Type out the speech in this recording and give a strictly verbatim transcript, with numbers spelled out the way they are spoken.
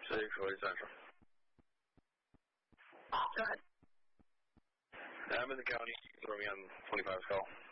six Wade Central. Go ahead. I'm in the county. You can throw me on twenty-five's call.